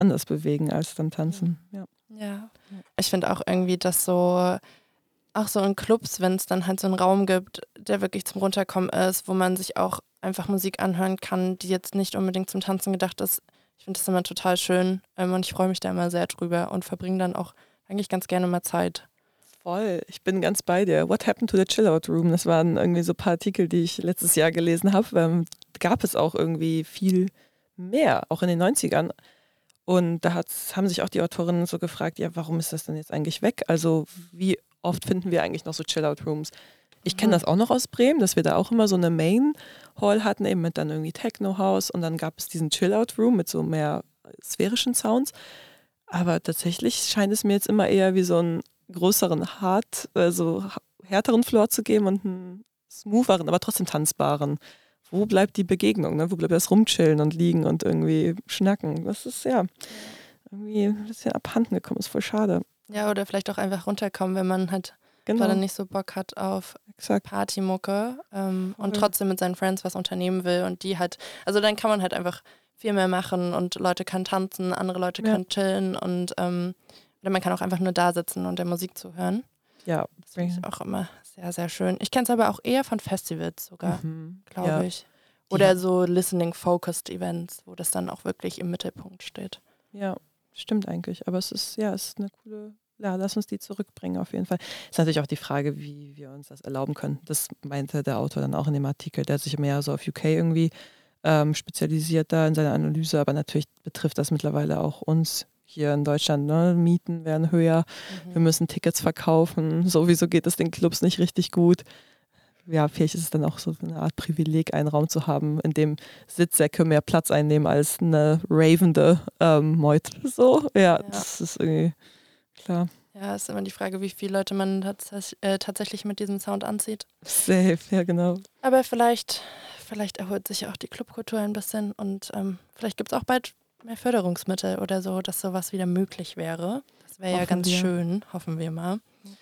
anders bewegen als dann tanzen. Ja. Ja. Ich finde auch irgendwie, dass auch so in Clubs, wenn es dann halt so einen Raum gibt, der wirklich zum Runterkommen ist, wo man sich auch einfach Musik anhören kann, die jetzt nicht unbedingt zum Tanzen gedacht ist. Ich finde das immer total schön und ich freue mich da immer sehr drüber und verbringe dann auch eigentlich ganz gerne mal Zeit. Voll, ich bin ganz bei dir. What happened to the Chill-Out Room? Das waren irgendwie so ein paar Artikel, die ich letztes Jahr gelesen habe. Gab es auch irgendwie viel mehr, auch in den 90ern. Und da haben sich auch die Autorinnen so gefragt, ja, warum ist das denn jetzt eigentlich weg? Also wie oft finden wir eigentlich noch so Chill-Out-Rooms? Ich kenne das auch noch aus Bremen, dass wir da auch immer so eine Main-Hall hatten, eben mit dann irgendwie Techno-House und dann gab es diesen Chill-Out-Room mit so mehr sphärischen Sounds. Aber tatsächlich scheint es mir jetzt immer eher wie so einen größeren, härteren Floor zu geben und einen smootheren, aber trotzdem tanzbaren. Wo bleibt die Begegnung? Ne? Wo bleibt das Rumchillen und Liegen und irgendwie Schnacken? Das ist ja irgendwie ein bisschen abhanden gekommen, ist voll schade. Ja, oder vielleicht auch einfach runterkommen, wenn man halt gerade nicht so Bock hat auf Partymucke und trotzdem mit seinen Friends was unternehmen will und die halt, also dann kann man halt einfach viel mehr machen und Leute können tanzen, andere Leute können chillen und oder man kann auch einfach nur da sitzen und der Musik zuhören. Ja. Das finde ich auch immer sehr, sehr schön. Ich kenne es aber auch eher von Festivals sogar, glaube ich. Oder so Listening-Focused Events, wo das dann auch wirklich im Mittelpunkt steht. Ja, stimmt eigentlich. Aber es ist eine coole, lass uns die zurückbringen auf jeden Fall. Ist natürlich auch die Frage, wie wir uns das erlauben können. Das meinte der Autor dann auch in dem Artikel, der sich mehr so auf UK irgendwie spezialisiert da in seiner Analyse, aber natürlich betrifft das mittlerweile auch uns hier in Deutschland. Ne? Mieten werden höher, wir müssen Tickets verkaufen, sowieso geht es den Clubs nicht richtig gut. Ja, vielleicht ist es dann auch so eine Art Privileg, einen Raum zu haben, in dem Sitzsäcke mehr Platz einnehmen als eine ravende Meute. So, das ist irgendwie klar. Ja, ist immer die Frage, wie viele Leute man tatsächlich mit diesem Sound anzieht. Safe, ja genau. Aber vielleicht erholt sich auch die Clubkultur ein bisschen und vielleicht gibt es auch bald mehr Förderungsmittel oder so, dass sowas wieder möglich wäre. Das wäre ja ganz schön, hoffen wir mal.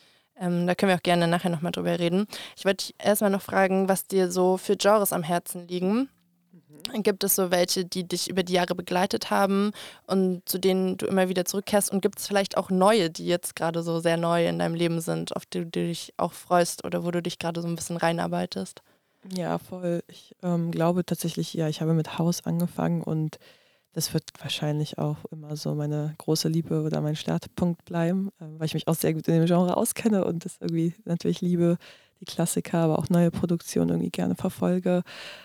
Da können wir auch gerne nachher nochmal drüber reden. Ich wollte dich erstmal noch fragen, was dir so für Genres am Herzen liegen. Gibt es so welche, die dich über die Jahre begleitet haben und zu denen du immer wieder zurückkehrst? Und gibt es vielleicht auch neue, die jetzt gerade so sehr neu in deinem Leben sind, auf die du dich auch freust oder wo du dich gerade so ein bisschen reinarbeitest? Ja, voll. Ich glaube tatsächlich, ich habe mit House angefangen und das wird wahrscheinlich auch immer so meine große Liebe oder mein Startpunkt bleiben, weil ich mich auch sehr gut in dem Genre auskenne und das irgendwie natürlich liebe, die Klassiker, aber auch neue Produktionen irgendwie gerne verfolge.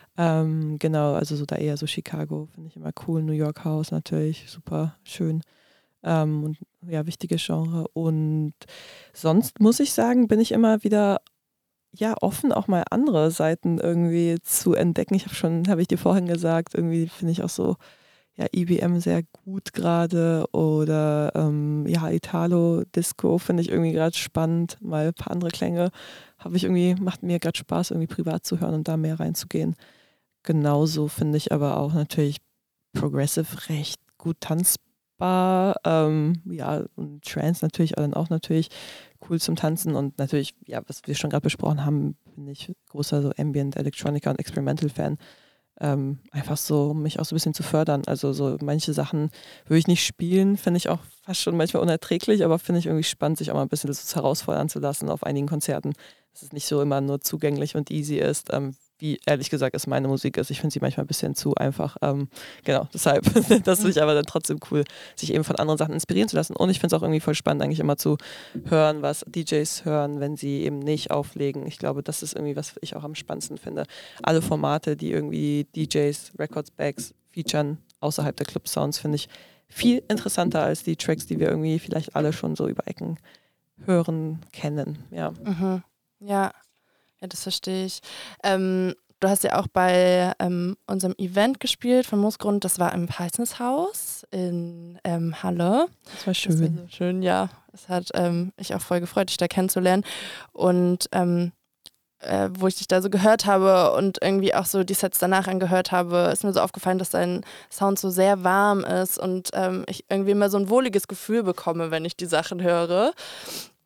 Genau, also so da eher so Chicago finde ich immer cool, New York House natürlich, super schön. Und ja, wichtige Genre. Und sonst muss ich sagen, bin ich immer wieder offen, auch mal andere Seiten irgendwie zu entdecken. Habe ich dir vorhin gesagt, irgendwie finde ich auch so EBM sehr gut gerade oder Italo-Disco finde ich irgendwie gerade spannend, mal ein paar andere Klänge macht mir gerade Spaß, irgendwie privat zu hören und da mehr reinzugehen. Genauso finde ich aber auch natürlich Progressive recht gut tanzbar, und Trance natürlich, aber dann auch natürlich cool zum Tanzen und natürlich, was wir schon gerade besprochen haben, bin ich großer so Ambient, Electronica und Experimental Fan. Einfach so, um mich auch so ein bisschen zu fördern. Also so manche Sachen würde ich nicht spielen, finde ich auch fast schon manchmal unerträglich, aber finde ich irgendwie spannend, sich auch mal ein bisschen so herausfordern zu lassen auf einigen Konzerten, dass es nicht so immer nur zugänglich und easy ist, wie ehrlich gesagt es meine Musik ist. Ich finde sie manchmal ein bisschen zu einfach. Genau, deshalb, das finde ich aber dann trotzdem cool, sich eben von anderen Sachen inspirieren zu lassen. Und ich finde es auch irgendwie voll spannend, eigentlich immer zu hören, was DJs hören, wenn sie eben nicht auflegen. Ich glaube, das ist irgendwie, was ich auch am spannendsten finde. Alle Formate, die irgendwie DJs, Records, Bags featuren, außerhalb der Club-Sounds, finde ich viel interessanter als die Tracks, die wir irgendwie vielleicht alle schon so über Ecken hören, kennen. Ja. Mhm. Ja, das verstehe ich. Du hast ja auch bei unserem Event gespielt von Moosgrund. Das war im Peissnershaus in Halle. Das war schön. Das war so schön, ja. Es hat mich auch voll gefreut, dich da kennenzulernen. Und wo ich dich da so gehört habe und irgendwie auch so die Sets danach angehört habe, ist mir so aufgefallen, dass dein Sound so sehr warm ist und ich irgendwie immer so ein wohliges Gefühl bekomme, wenn ich die Sachen höre.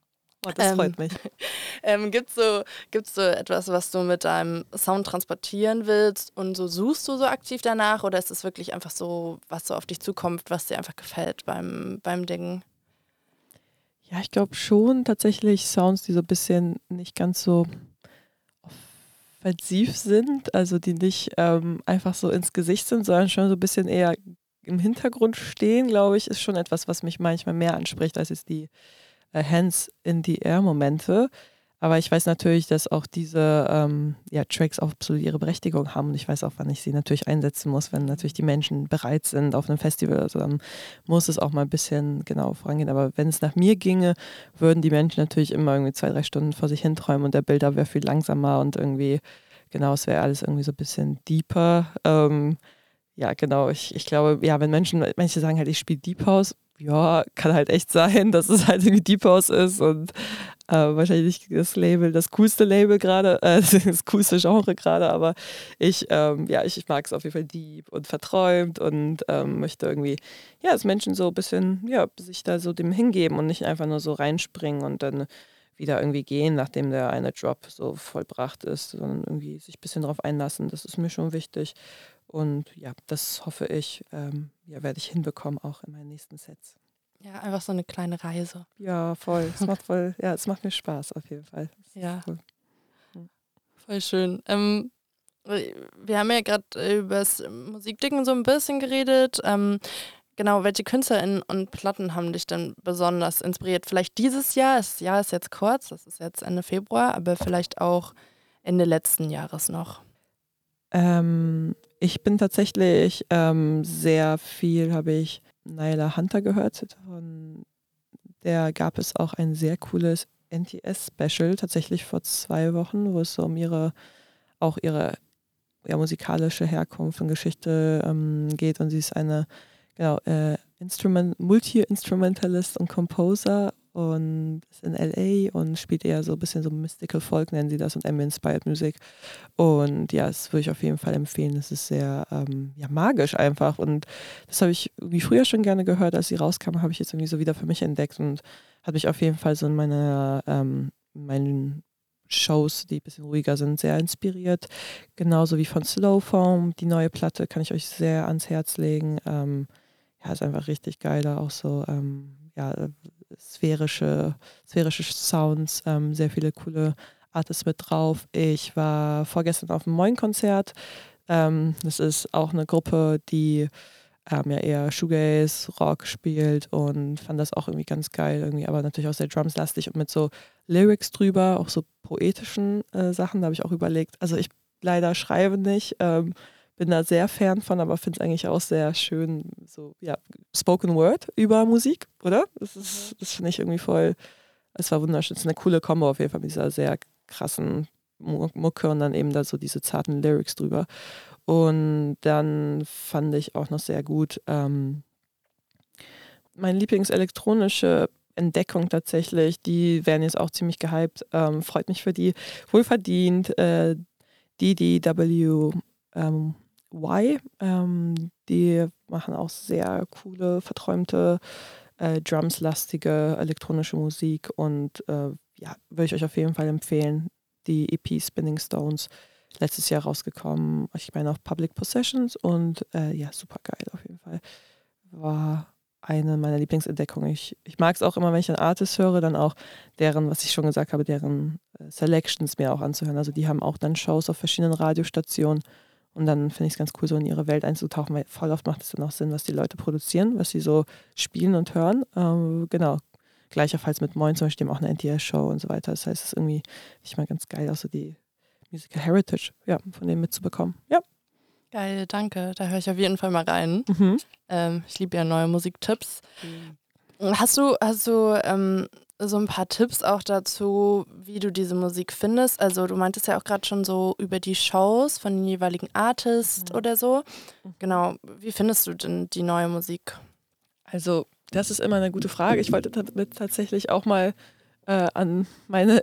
Oh, das freut mich. Gibt's so etwas, was du mit deinem Sound transportieren willst und so suchst du so aktiv danach oder ist es wirklich einfach so, was so auf dich zukommt, was dir einfach gefällt beim Dingen? Ja, ich glaube schon tatsächlich Sounds, die so ein bisschen nicht ganz so offensiv sind, also die nicht einfach so ins Gesicht sind, sondern schon so ein bisschen eher im Hintergrund stehen, glaube ich, ist schon etwas, was mich manchmal mehr anspricht, als jetzt die Hands-in-the-Air-Momente. Aber ich weiß natürlich, dass auch diese Tracks auch absolut ihre Berechtigung haben und ich weiß auch, wann ich sie natürlich einsetzen muss, wenn natürlich die Menschen bereit sind auf einem Festival. Also dann muss es auch mal ein bisschen genau vorangehen. Aber wenn es nach mir ginge, würden die Menschen natürlich immer irgendwie 2-3 Stunden vor sich hinträumen und der Build-up wäre viel langsamer und irgendwie, genau, es wäre alles irgendwie so ein bisschen deeper. Ja, genau. Ich glaube, ja, wenn manche sagen halt, ich spiele Deep House, ja, kann halt echt sein, dass es halt irgendwie Deep House ist und wahrscheinlich das coolste Label gerade, das coolste Genre gerade, aber ich mag es auf jeden Fall deep und verträumt und möchte irgendwie, ja, dass Menschen so ein bisschen, ja, sich da so dem hingeben und nicht einfach nur so reinspringen und dann wieder irgendwie gehen, nachdem der eine Drop so vollbracht ist, sondern irgendwie sich ein bisschen drauf einlassen. Das ist mir schon wichtig. Und ja, das hoffe ich, werde ich hinbekommen, auch in meinen nächsten Sets. Ja, einfach so eine kleine Reise. Ja, voll. Es macht mir Spaß auf jeden Fall. Ja, Cool. voll schön. Wir haben ja gerade über das Musikding so ein bisschen geredet. Genau, welche KünstlerInnen und Platten haben dich denn besonders inspiriert? Vielleicht dieses Jahr, das Jahr ist jetzt kurz, das ist jetzt Ende Februar, aber vielleicht auch Ende letzten Jahres noch. Ich bin tatsächlich sehr viel, habe ich Nyla Hunter gehört. Von der gab es auch ein sehr cooles NTS-Special, tatsächlich vor 2 Wochen, wo es so um ihre musikalische Herkunft und Geschichte geht. Und sie ist eine Multi-Instrumentalist und Composer und ist in LA und spielt eher so ein bisschen so Mystical Folk, nennen sie das, und Ambient-Inspired Music. Und ja, das würde ich auf jeden Fall empfehlen. Das ist sehr magisch einfach. Und das habe ich irgendwie früher schon gerne gehört, als sie rauskam, habe ich jetzt irgendwie so wieder für mich entdeckt und hat mich auf jeden Fall so in meinen Shows, die ein bisschen ruhiger sind, sehr inspiriert. Genauso wie von Slowform. Die neue Platte kann ich euch sehr ans Herz legen. Ist einfach richtig geil, da auch so sphärische Sounds, sehr viele coole Artists mit drauf. Ich war vorgestern auf einem Moin-Konzert. Das ist auch eine Gruppe, die eher Shoegaze, Rock spielt und fand das auch irgendwie ganz geil, irgendwie, aber natürlich auch sehr drumslastig und mit so Lyrics drüber, auch so poetischen Sachen, da habe ich auch überlegt. Also ich leider schreibe nicht, bin da sehr fern von, aber finde es eigentlich auch sehr schön, so, ja, Spoken Word über Musik, oder? Das finde ich irgendwie voll, es war wunderschön, es ist eine coole Kombo auf jeden Fall mit dieser sehr krassen Mucke und dann eben da so diese zarten Lyrics drüber. Und dann fand ich auch noch sehr gut meine Lieblingselektronische Entdeckung tatsächlich, die werden jetzt auch ziemlich gehypt, freut mich für die, wohlverdient, DDWY, die machen auch sehr coole, verträumte, drumslastige elektronische Musik und würde ich euch auf jeden Fall empfehlen, die EP Spinning Stones, letztes Jahr rausgekommen, ich meine auf Public Possessions und super geil auf jeden Fall. War eine meiner Lieblingsentdeckungen. Ich mag es auch immer, wenn ich einen Artist höre, dann auch deren, was ich schon gesagt habe, deren Selections mir auch anzuhören. Also die haben auch dann Shows auf verschiedenen Radiostationen und dann finde ich es ganz cool, so in ihre Welt einzutauchen, weil voll oft macht es dann auch Sinn, was die Leute produzieren, was sie so spielen und hören. Genau. Gleicherfalls mit Moin zum Beispiel auch eine NTS-Show und so weiter. Das heißt, es ist irgendwie nicht mal ganz geil, auch so die Musical Heritage, von dem mitzubekommen. Ja. Geil, danke. Da höre ich auf jeden Fall mal rein. Ich liebe ja neue Musiktipps. Hast du so ein paar Tipps auch dazu, wie du diese Musik findest? Also du meintest ja auch gerade schon so über die Shows von den jeweiligen Artists oder so. Genau, wie findest du denn die neue Musik? Also das ist immer eine gute Frage. Ich wollte damit tatsächlich auch mal an meine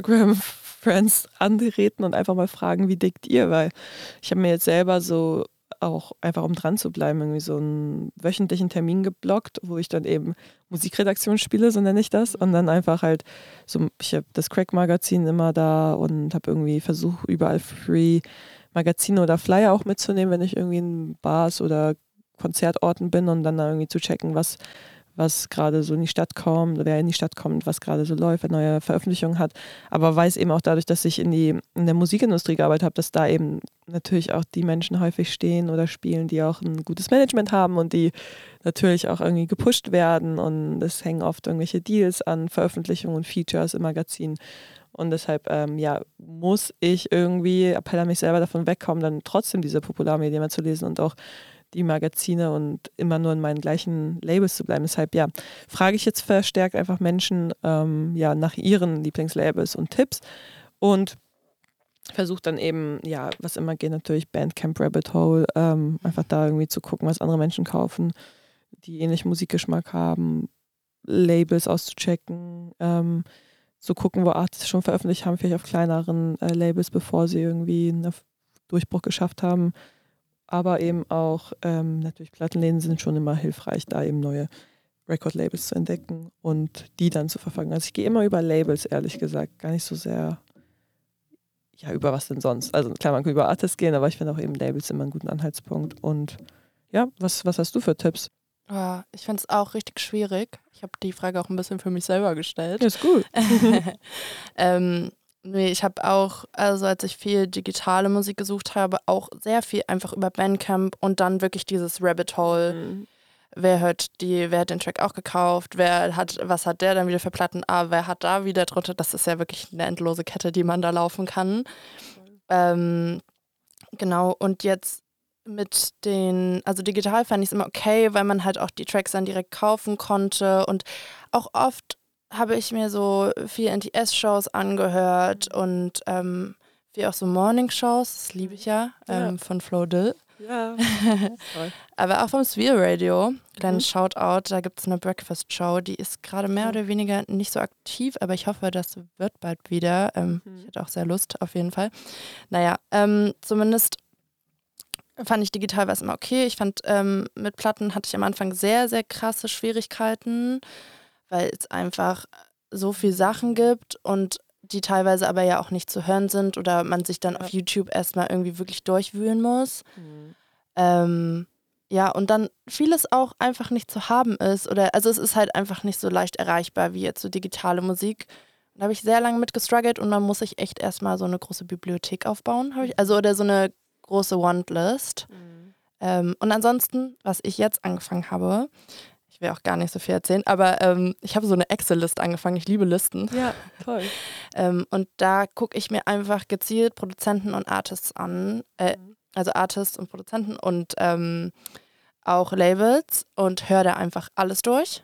Instagram-Friends antreten und einfach mal fragen, wie denkt ihr? Weil ich habe mir jetzt selber so auch einfach, um dran zu bleiben, irgendwie so einen wöchentlichen Termin geblockt, wo ich dann eben Musikredaktion spiele, so nenne ich das. Und dann einfach halt so, ich habe das Crack-Magazin immer da und habe irgendwie versucht, überall free Magazine oder Flyer auch mitzunehmen, wenn ich irgendwie in Bars oder Konzertorten bin und dann da irgendwie zu checken, was gerade so in die Stadt kommt, wer in die Stadt kommt, was gerade so läuft, wer neue Veröffentlichungen hat. Aber weiß eben auch dadurch, dass ich in der Musikindustrie gearbeitet habe, dass da eben natürlich auch die Menschen häufig stehen oder spielen, die auch ein gutes Management haben und die natürlich auch irgendwie gepusht werden. Und es hängen oft irgendwelche Deals an Veröffentlichungen und Features im Magazin. Und deshalb, muss ich irgendwie, Appell an mich selber, davon wegkommen, dann trotzdem diese Popularmedien mal zu lesen und auch die Magazine und immer nur in meinen gleichen Labels zu bleiben. Deshalb, frage ich jetzt verstärkt einfach Menschen nach ihren Lieblingslabels und Tipps und versuche dann eben, was immer geht, natürlich Bandcamp Rabbit Hole, einfach da irgendwie zu gucken, was andere Menschen kaufen, die ähnlich Musikgeschmack haben, Labels auszuchecken, zu gucken, wo Artists schon veröffentlicht haben, vielleicht auf kleineren Labels, bevor sie irgendwie einen Durchbruch geschafft haben. Aber eben auch natürlich Plattenläden sind schon immer hilfreich, da eben neue Record-Labels zu entdecken und die dann zu verfolgen. Also ich gehe immer über Labels, ehrlich gesagt, gar nicht so sehr über was denn sonst. Also klar, man kann über Artists gehen, aber ich finde auch eben Labels immer einen guten Anhaltspunkt. Und ja, was hast du für Tipps? Ich finde es auch richtig schwierig. Ich habe die Frage auch ein bisschen für mich selber gestellt. Ja, ist gut. Nee, ich habe auch, also als ich viel digitale Musik gesucht habe, auch sehr viel einfach über Bandcamp und dann wirklich dieses Rabbit Hole. Mhm. Wer hat den Track auch gekauft? Was hat der dann wieder für Platten? Wer hat da wieder drunter? Das ist ja wirklich eine endlose Kette, die man da laufen kann. Genau, und jetzt also digital fand ich es immer okay, weil man halt auch die Tracks dann direkt kaufen konnte und auch oft habe ich mir so viel NTS-Shows angehört und wie auch so Morning-Shows, das liebe ich ja, von Flo Dill. Ja. Aber auch vom Sphere Radio, kleines Shoutout, da gibt es eine Breakfast-Show, die ist gerade mehr oder weniger nicht so aktiv, aber ich hoffe, das wird bald wieder. Ich hätte auch sehr Lust, auf jeden Fall. Naja, zumindest fand ich digital was immer okay. Ich fand, mit Platten hatte ich am Anfang sehr, sehr krasse Schwierigkeiten, weil es einfach so viele Sachen gibt und die teilweise aber ja auch nicht zu hören sind oder man sich dann auf YouTube erstmal irgendwie wirklich durchwühlen muss. Und dann vieles auch einfach nicht zu haben ist. Also es ist halt einfach nicht so leicht erreichbar wie jetzt so digitale Musik. Da habe ich sehr lange mit gestruggelt und man muss sich echt erstmal so eine große Bibliothek aufbauen, oder so eine große Want-List. Und ansonsten, was ich jetzt angefangen habe, ich will auch gar nicht so viel erzählen, aber ich habe so eine Excel-List angefangen. Ich liebe Listen. Ja, toll. Und da gucke ich mir einfach gezielt Produzenten und Artists an. Also Artists und Produzenten und auch Labels und höre da einfach alles durch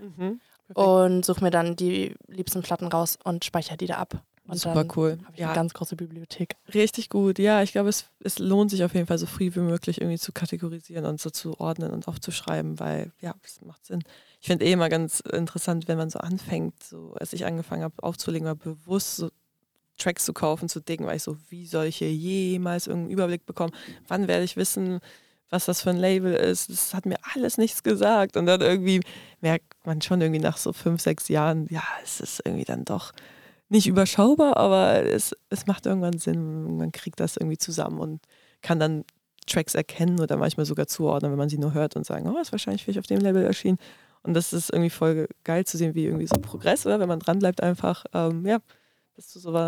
und suche mir dann die liebsten Platten raus und speichere die da ab. Und super dann cool. habe ich eine ganz große Bibliothek. Richtig gut. Ja, ich glaube, es lohnt sich auf jeden Fall so früh wie möglich irgendwie zu kategorisieren und so zu ordnen und aufzuschreiben, weil es macht Sinn. Ich finde immer ganz interessant, wenn man so anfängt, so als ich angefangen habe aufzulegen, mal bewusst so Tracks zu kaufen, zu diggen, weil ich so, wie soll ich hier jemals irgendeinen Überblick bekommen? Wann werde ich wissen, was das für ein Label ist? Das hat mir alles nichts gesagt. Und dann irgendwie merkt man schon irgendwie nach so 5, 6 Jahren, es ist irgendwie dann doch nicht überschaubar, aber es macht irgendwann Sinn. Man kriegt das irgendwie zusammen und kann dann Tracks erkennen oder manchmal sogar zuordnen, wenn man sie nur hört und sagen, ist wahrscheinlich auf dem Label erschienen. Und das ist irgendwie voll geil zu sehen, wie irgendwie so Progress, oder? Wenn man dran bleibt einfach, dass du so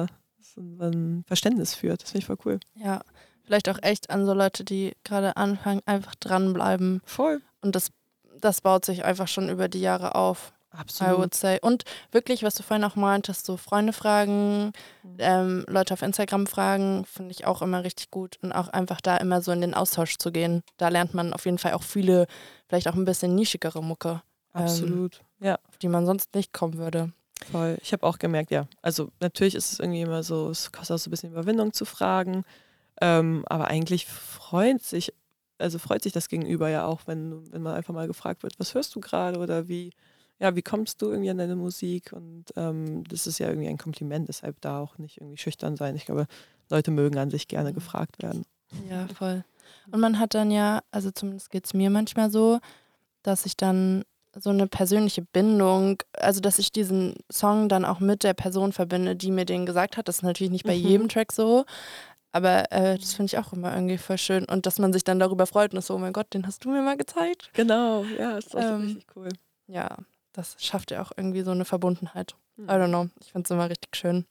ein Verständnis führt. Das finde ich voll cool. Ja, vielleicht auch echt an so Leute, die gerade anfangen, einfach dranbleiben. Voll. Und das baut sich einfach schon über die Jahre auf. Absolut. I would say. Und wirklich, was du vorhin auch meintest, so Freunde fragen, Leute auf Instagram fragen, finde ich auch immer richtig gut. Und auch einfach da immer so in den Austausch zu gehen. Da lernt man auf jeden Fall auch viele, vielleicht auch ein bisschen nischigere Mucke. Absolut, auf die man sonst nicht kommen würde. Voll. Ich habe auch gemerkt, also natürlich ist es irgendwie immer so, es kostet auch so ein bisschen Überwindung zu fragen, aber eigentlich freut sich das Gegenüber ja auch, wenn man einfach mal gefragt wird, was hörst du gerade oder wie kommst du irgendwie an deine Musik? Und das ist ja irgendwie ein Kompliment, deshalb da auch nicht irgendwie schüchtern sein. Ich glaube, Leute mögen an sich gerne gefragt werden. Ja, voll. Und man hat dann ja, also zumindest geht es mir manchmal so, dass ich dann so eine persönliche Bindung, also dass ich diesen Song dann auch mit der Person verbinde, die mir den gesagt hat. Das ist natürlich nicht bei jedem Track so, aber das finde ich auch immer irgendwie voll schön. Und dass man sich dann darüber freut und ist so, oh mein Gott, den hast du mir mal gezeigt. Genau, ja, ist auch richtig cool. Ja, das schafft ja auch irgendwie so eine Verbundenheit. I don't know, ich finde es immer richtig schön.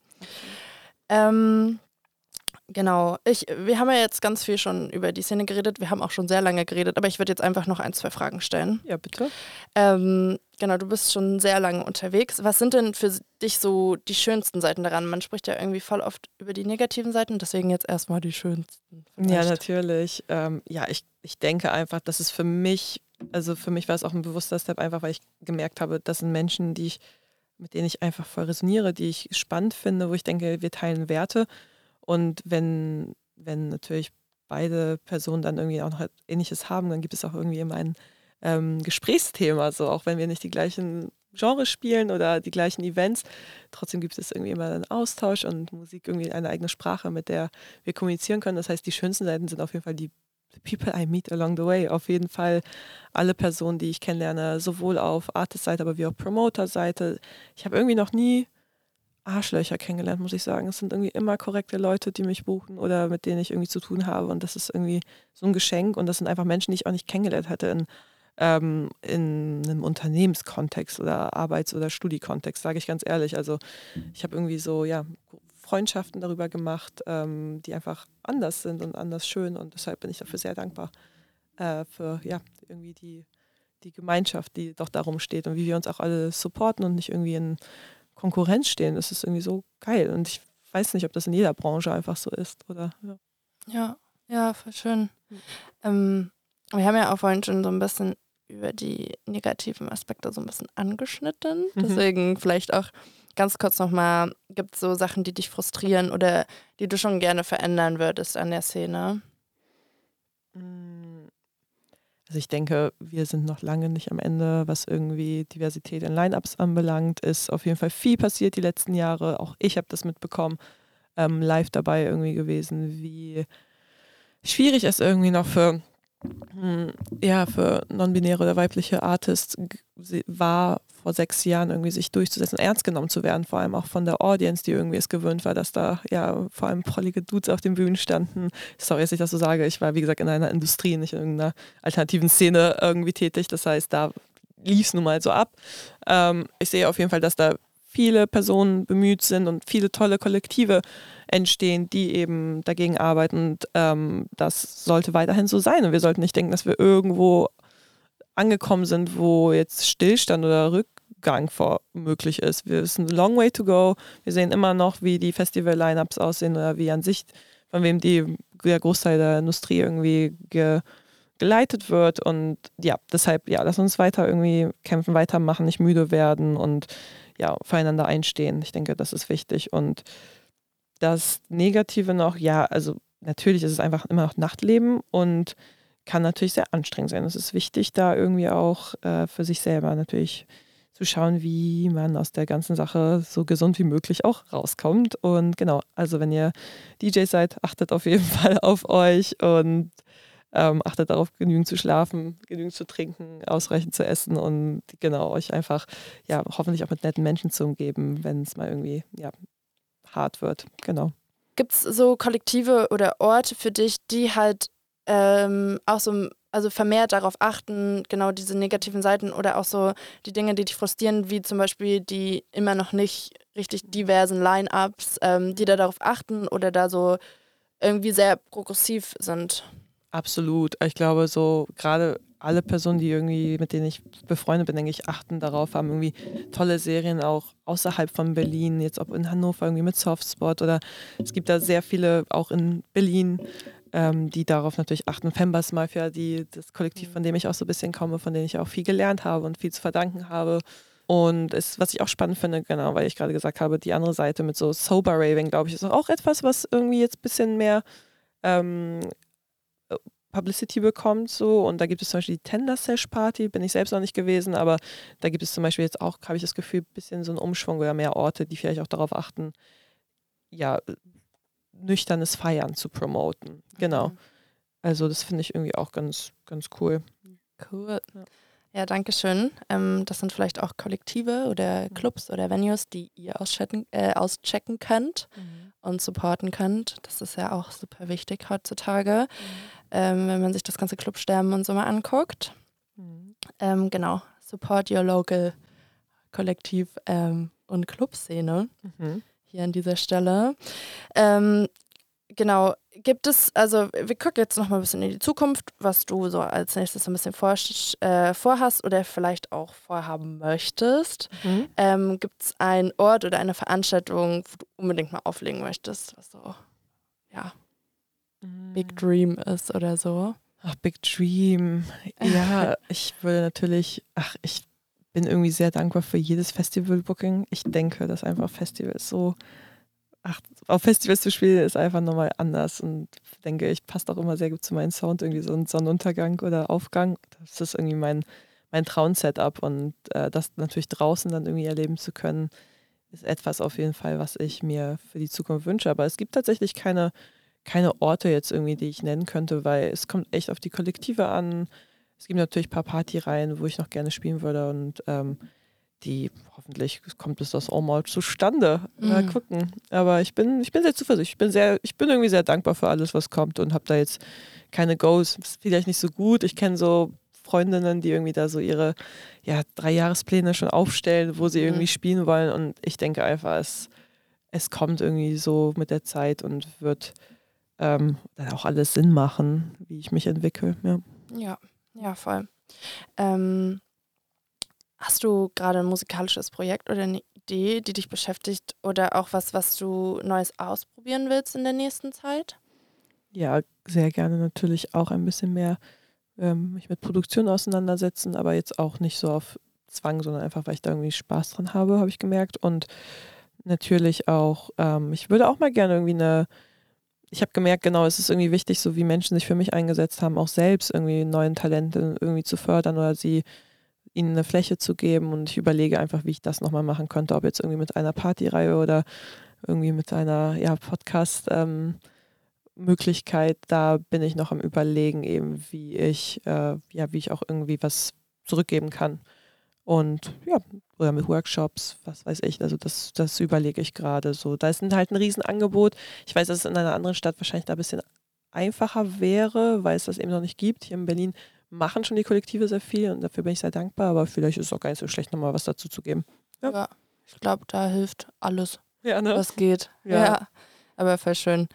Genau, wir haben ja jetzt ganz viel schon über die Szene geredet, wir haben auch schon sehr lange geredet, aber ich würde jetzt einfach noch 1, 2 Fragen stellen. Ja, bitte. Genau, du bist schon sehr lange unterwegs. Was sind denn für dich so die schönsten Seiten daran? Man spricht ja irgendwie voll oft über die negativen Seiten, deswegen jetzt erstmal die schönsten. Vielleicht. Ja, natürlich. Ich denke einfach, dass es für mich war es auch ein bewusster Step, einfach weil ich gemerkt habe, das sind Menschen, mit denen ich einfach voll resoniere, die ich spannend finde, wo ich denke, wir teilen Werte. Und wenn natürlich beide Personen dann irgendwie auch noch Ähnliches haben, dann gibt es auch irgendwie immer ein Gesprächsthema, so auch wenn wir nicht die gleichen Genres spielen oder die gleichen Events, trotzdem gibt es irgendwie immer einen Austausch und Musik irgendwie eine eigene Sprache, mit der wir kommunizieren können. Das heißt, die schönsten Seiten sind auf jeden Fall die People I meet along the way. Auf jeden Fall alle Personen, die ich kennenlerne, sowohl auf Artist-Seite, aber wie auch Promoter-Seite. Ich habe irgendwie noch nie Arschlöcher kennengelernt, muss ich sagen. Es sind irgendwie immer korrekte Leute, die mich buchen oder mit denen ich irgendwie zu tun habe. Und das ist irgendwie so ein Geschenk. Und das sind einfach Menschen, die ich auch nicht kennengelernt hätte in einem Unternehmenskontext oder Arbeits- oder Studiekontext, sage ich ganz ehrlich. Also ich habe irgendwie so, ja, Freundschaften darüber gemacht, die einfach anders sind und anders schön. Und deshalb bin ich dafür sehr dankbar für, ja, irgendwie die Gemeinschaft, die doch darum steht und wie wir uns auch alle supporten und nicht irgendwie in Konkurrenz stehen. Das ist irgendwie so geil. Und ich weiß nicht, ob das in jeder Branche einfach so ist, oder? Ja, voll schön. Wir haben ja auch vorhin schon so ein bisschen über die negativen Aspekte so ein bisschen angeschnitten. Deswegen vielleicht auch ganz kurz nochmal, gibt es so Sachen, die dich frustrieren oder die du schon gerne verändern würdest an der Szene? Also ich denke, wir sind noch lange nicht am Ende, was irgendwie Diversität in Line-Ups anbelangt. Ist auf jeden Fall viel passiert die letzten Jahre. Auch ich habe das mitbekommen, live dabei irgendwie gewesen, wie schwierig es irgendwie noch für non-binäre oder weibliche Artists war, vor 6 Jahren irgendwie sich durchzusetzen, ernst genommen zu werden, vor allem auch von der Audience, die irgendwie es gewöhnt war, dass da ja vor allem prollige Dudes auf den Bühnen standen. Sorry, dass ich das so sage, ich war wie gesagt in einer Industrie, nicht in irgendeiner alternativen Szene irgendwie tätig, das heißt, da lief es nun mal so ab. Ich sehe auf jeden Fall, dass da viele Personen bemüht sind und viele tolle Kollektive entstehen, die eben dagegen arbeiten. Und das sollte weiterhin so sein. Und wir sollten nicht denken, dass wir irgendwo angekommen sind, wo jetzt Stillstand oder Rückgang möglich ist. Wir sind a long way to go. Wir sehen immer noch, wie die Festival-Lineups aussehen oder wie an sich, von wem der Großteil der Industrie irgendwie geleitet wird. Und ja, deshalb, ja, lass uns weiter irgendwie kämpfen, weitermachen, nicht müde werden und ja, füreinander einstehen. Ich denke, das ist wichtig. Und das Negative noch, ja, also natürlich ist es einfach immer noch Nachtleben und kann natürlich sehr anstrengend sein. Es ist wichtig, da irgendwie auch für sich selber natürlich zu schauen, wie man aus der ganzen Sache so gesund wie möglich auch rauskommt. Und genau, also wenn ihr DJs seid, achtet auf jeden Fall auf euch und achtet darauf, genügend zu schlafen, genügend zu trinken, ausreichend zu essen und genau, euch einfach ja hoffentlich auch mit netten Menschen zu umgeben, wenn es mal irgendwie ja, hart wird. Genau. Gibt es so Kollektive oder Orte für dich, die halt auch so, also vermehrt darauf achten, genau diese negativen Seiten oder auch so die Dinge, die dich frustrieren, wie zum Beispiel die immer noch nicht richtig diversen Line-Ups, die da darauf achten oder da so irgendwie sehr progressiv sind? Absolut. Ich glaube, so gerade alle Personen, mit denen ich befreundet bin, denke ich, achten darauf, haben irgendwie tolle Serien auch außerhalb von Berlin, jetzt ob in Hannover irgendwie mit Softspot oder es gibt da sehr viele auch in Berlin, die darauf natürlich achten. Fembas Mafia, das Kollektiv, von dem ich auch so ein bisschen komme, von dem ich auch viel gelernt habe und viel zu verdanken habe. Und was ich auch spannend finde, genau, weil ich gerade gesagt habe, die andere Seite mit so Sober Raving, glaube ich, ist auch etwas, was irgendwie jetzt ein bisschen mehr Publicity bekommt so und da gibt es zum Beispiel die Tender Sesh Party, bin ich selbst noch nicht gewesen, aber da gibt es zum Beispiel jetzt auch, habe ich das Gefühl, ein bisschen so einen Umschwung oder mehr Orte, die vielleicht auch darauf achten, ja, nüchternes Feiern zu promoten. Genau. Also das finde ich irgendwie auch ganz, ganz cool. Cool. Ja, danke schön. Das sind vielleicht auch Kollektive oder Clubs oder Venues, die ihr auschecken könnt und supporten könnt. Das ist ja auch super wichtig heutzutage, wenn man sich das ganze Clubsterben und so mal anguckt. Genau, support your local Kollektiv- und Clubszene hier an dieser Stelle. Genau, gibt es, also wir gucken jetzt noch mal ein bisschen in die Zukunft, was du so als nächstes ein bisschen vorhast oder vielleicht auch vorhaben möchtest. Gibt es einen Ort oder eine Veranstaltung, wo du unbedingt mal auflegen möchtest, was so, ja, Big Dream ist oder so? Ach, Big Dream. Ja, ich würde natürlich, ich bin irgendwie sehr dankbar für jedes Festival-Booking. Ich denke, dass einfach Festivals so, auf Festivals zu spielen ist einfach nochmal anders und denke, ich passt auch immer sehr gut zu meinem Sound, irgendwie so ein Sonnenuntergang oder Aufgang. Das ist irgendwie mein Traum-Setup und das natürlich draußen dann irgendwie erleben zu können, ist etwas auf jeden Fall, was ich mir für die Zukunft wünsche. Aber es gibt tatsächlich keine Orte jetzt irgendwie, die ich nennen könnte, weil es kommt echt auf die Kollektive an. Es gibt natürlich ein paar Partyreihen, wo ich noch gerne spielen würde und hoffentlich kommt das auch mal zustande. Mal gucken. Aber ich bin sehr zuversichtlich. Ich bin irgendwie sehr dankbar für alles, was kommt und habe da jetzt keine Goals. Ist vielleicht nicht so gut. Ich kenne so Freundinnen, die irgendwie da so ihre 3-Jahrespläne schon aufstellen, wo sie irgendwie spielen wollen. Und ich denke einfach, es kommt irgendwie so mit der Zeit und wird dann auch alles Sinn machen, wie ich mich entwickle. Ja, voll. Hast du gerade ein musikalisches Projekt oder eine Idee, die dich beschäftigt oder auch was du Neues ausprobieren willst in der nächsten Zeit? Ja, sehr gerne natürlich auch ein bisschen mehr mich mit Produktion auseinandersetzen, aber jetzt auch nicht so auf Zwang, sondern einfach, weil ich da irgendwie Spaß dran habe ich gemerkt. Und natürlich auch, ich würde auch mal gerne irgendwie ich habe gemerkt, genau, es ist irgendwie wichtig, so wie Menschen sich für mich eingesetzt haben, auch selbst irgendwie neuen Talente irgendwie zu fördern oder ihnen eine Fläche zu geben. Und ich überlege einfach, wie ich das nochmal machen könnte, ob jetzt irgendwie mit einer Partyreihe oder irgendwie mit einer Podcast Möglichkeit. Da bin ich noch am Überlegen, eben wie ich auch irgendwie was zurückgeben kann. Und oder mit Workshops, was weiß ich, also das überlege ich gerade so. Da ist halt ein Riesenangebot. Ich weiß, dass es in einer anderen Stadt wahrscheinlich da ein bisschen einfacher wäre, weil es das eben noch nicht gibt. Hier in Berlin machen schon die Kollektive sehr viel und dafür bin ich sehr dankbar, aber vielleicht ist es auch gar nicht so schlecht, nochmal was dazu zu geben. Ja, ich glaube, da hilft alles, ne? was geht. Ja, aber voll schön.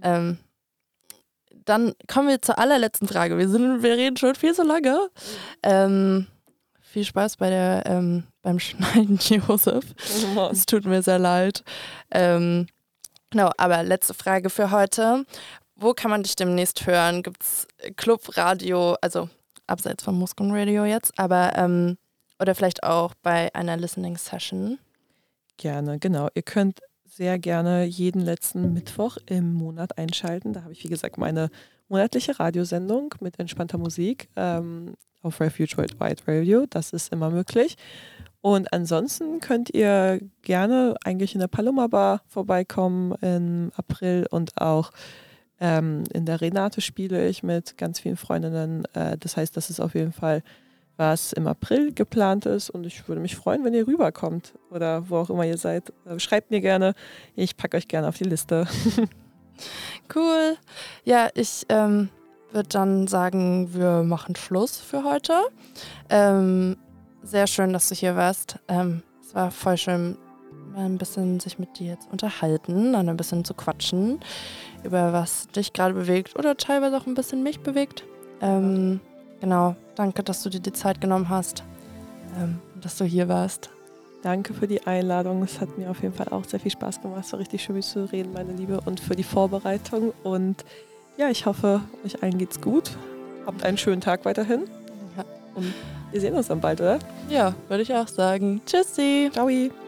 Dann kommen wir zur allerletzten Frage. Wir reden schon viel so lange. Viel Spaß beim Schneiden, Josef. Es tut mir sehr leid. Genau, aber letzte Frage für heute. Wo kann man dich demnächst hören? Gibt es Clubradio, also abseits vom Muskelradio jetzt, aber oder vielleicht auch bei einer Listening Session? Gerne, genau. Ihr könnt sehr gerne jeden letzten Mittwoch im Monat einschalten. Da habe ich, wie gesagt, meine monatliche Radiosendung mit entspannter Musik auf Refuge Worldwide Radio. Das ist immer möglich. Und ansonsten könnt ihr gerne eigentlich in der Paloma Bar vorbeikommen im April und auch in der Renate spiele ich mit ganz vielen Freundinnen. Das heißt, das ist auf jeden Fall was im April geplant ist und ich würde mich freuen, wenn ihr rüberkommt oder wo auch immer ihr seid. Schreibt mir gerne, ich packe euch gerne auf die Liste. Cool. Ja, ich würde dann sagen, wir machen Schluss für heute. Sehr schön, dass du hier warst. Es war voll schön, mal ein bisschen sich mit dir jetzt unterhalten und ein bisschen zu quatschen über was dich gerade bewegt oder teilweise auch ein bisschen mich bewegt. Genau, danke, dass du dir die Zeit genommen hast, dass du hier warst. Danke für die Einladung. Es hat mir auf jeden Fall auch sehr viel Spaß gemacht. Es war richtig schön, mit dir zu reden, meine Liebe, und für die Vorbereitung. Und ja, ich hoffe, euch allen geht's gut. Habt einen schönen Tag weiterhin. Ja. Und wir sehen uns dann bald, oder? Ja, würde ich auch sagen. Tschüssi. Ciao.